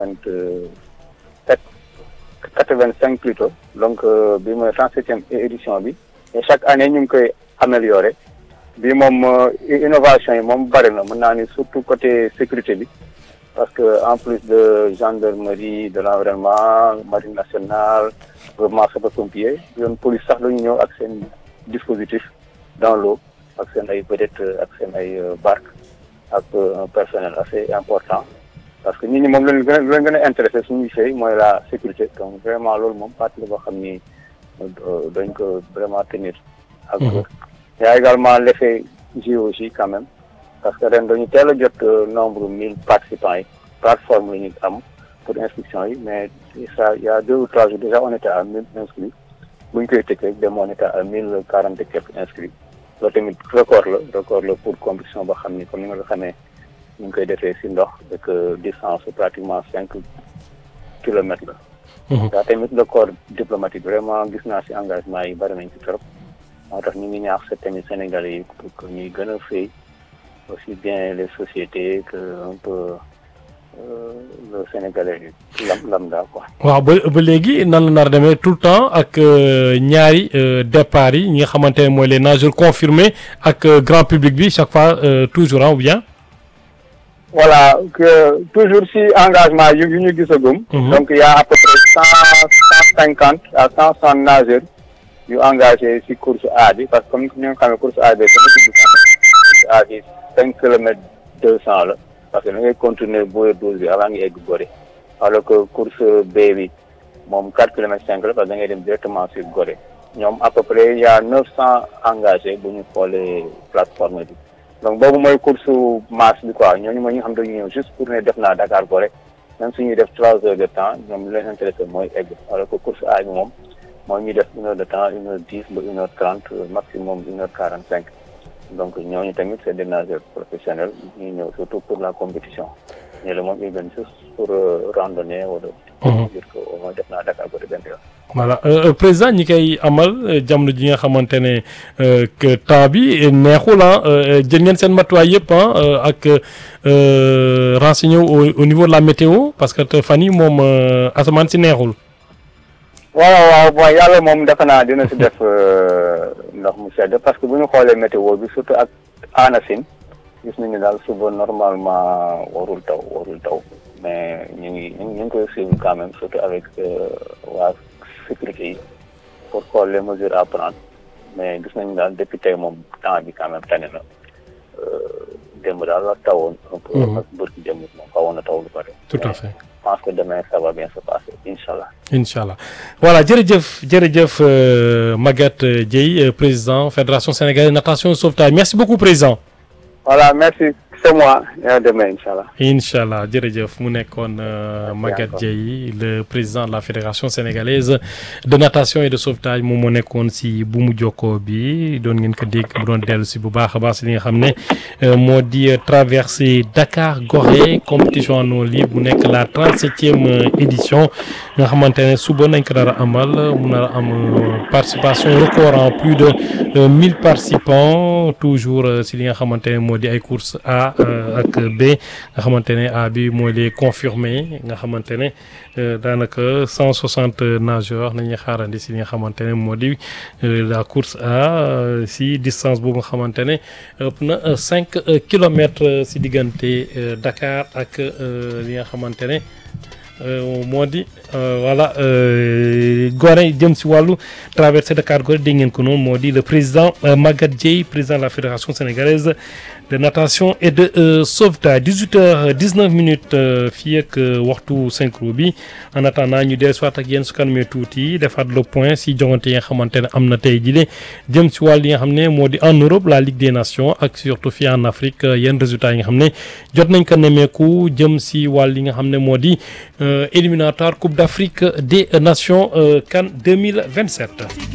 85 plutôt donc bi mooy 37e édition bi et chaque année ñu ngi koy améliorer bi moom innovation yi moom bari na mën naa ni surtout côté sécurité bi parce que en plus de gendarmerie de l'environnement marine nationale groupement sapeurs-pompiers yoon police sax dañu ñëw ak seen dispositif dans l'eau ak seen ay peut-être ak seen ay barque ak un personnel assez important parce que nit ñi moom lu leen gën a intéressé suñu fay mooy la sécurité donc vraiment loolu moom partie la boo xam ni dañ ko vraiment tenir ak y a également l'effet géologie quand même parce que ren dañu teel a jot nombre 1000 participants yi plateforme la ñu am pour inscription yi mais ça il y a 2 ou 3 jours déjà on était à 1000 inscrits bu ñu koy tëj rek dem on était à 1040 et quelques inscrits loolu tamit record la pour compétition boo xam ni comme ni nga ko xamee ñu ngi koy defee si ndox avec distance pratiquement 5 kilomètres la. daa tamit le corps diplomatique vraiment gis naa si engagement yi bari nañ ci trop moo tax ñu ngi ñaax sa tamit Sénégalais yi pour que ñuy gën a fay aussi bien les sociétés que un peu le Sénégalais lambda quoi. waaw ba léegi nan la nar a demee tout le temps ak ñaari départ yi ñi nga xamante ne mooy les nageurs confirmés ak grand public bi chaque fois toujours ou bien. voilà que toujours si engagement yu ñu gisagum. donc il y a à peu près 150 à 160 nageurs yu engagé si course A bi parce que comme ni nga xam ne course A bi dama dugg course A bi 5 kilomètres 200 la parce que da ngay continuer booy 12 bi avant nga egg Gorée alors que course B bi moom 4 kilomètres 5 la parce que da ngay dem directement sur Gorée ñoom à peu près il y a 900 engagés bu ñu xoolee plateforme bi. donc boobu mooy course masse bi quoi ñooñu mooy ñi nga xam dañu ñëw juste pour ne def naa Dakar Gorée même su ñuy def 3 heures de temps ñoom lu leen intéressé mooy egg alors que course A bi moom mooy ñuy def 1 heure de temps 1 heure 10 ba 1 heure 30 maximum 1 heure 45 donc ñooñu tamit c'est des nageurs professionnels ñuy ñëw surtout pour la compétition ñu la moom ils viennent juste pour randonnée wala dire que au moins def naa Dakar Gorée benn yoon. voilà président ñi koy amal jamono ji nga xamante ne que temps bi neexul jël ngeen seen matuwaay yëpp ak renseigné au niveau de la météo parce que fan yi moom asamaan si neexul. waaw bon yàlla moom defe naa dina si def ndox mu sedd parce que bu ñu xoolee météo bi surtout ak ANACIM gis nañu daal suba normalement warul taw mais ñu ngi koy suivre quand même surtout avec waa sécurité yi pour xool les mesures à prendre mais gis nañu daal depuis tey moom temps bi quand même tane na démb daal la tawoon un peu ak bërki démb moom xawoon na taw lu bari. Tout à fait. Je pense que demain ça va bien se passer inchallah. Inch'Allah. Voilà jërëjëf Magatte Dieye président Fédération sénégalaise de natation sauvetage merci beaucoup président. Voilà merci c'est moi et à demain inchallah. Inch'Allah jërëjëf mu nekkoon Magatte Dieye le président de la Fédération sénégalaise de natation et de sauvetage moom moo nekkoon si bu mu jokkoo bi doon ngeen ko dégg mu doon dellu si bu baax a baax si li nga xam ne moo di traversée Dakar Gorée compétition en eau libre bu nekk la 37e édition nga xamante ne suba nañ ko dara amal mu nar a am participation record en plus de 1000 participants toujours si li nga xamante ne moo di ay courses A ak B nga xamante ne A bi mooy les confirmés nga xamante ne daanaka 160 nageurs nañuy xaarandi si li nga xamante ne moo di la course A si distance boobu nga xamante ne ëpp na 5 kilomètres si diggante Dakar ak li nga xamante ne moo di voilà Gorée jëm si wàllu traversée Dakar Gorée dégg ngeen ko noonu moo di le président Magatte Dieye président de la Fédération sénégalaise de natation et de sauvetage 18h19 fii ak waxtu synchro bi en attendant ñu dellusiwaat ak yéen su kanamee tuuti defaat le point si joŋante yi nga xamante ne am na tey jii jëm si wàll yi nga xam ne moo di en Europe la Ligue des Nations ak surtout fii en Afrique yenn résultats yi nga xam ne jot nañ ko nemmeeku jëm si wàll yi nga xam ne moo di éliminatoire Coupe d'Afrique des Nations CAN 2027.